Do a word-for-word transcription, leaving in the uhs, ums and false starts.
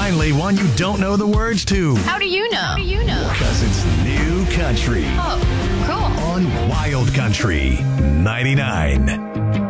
Finally, one you don't know the words to. How do you know? How do you know? Because it's new country Oh, cool. on Wild Country ninety-nine.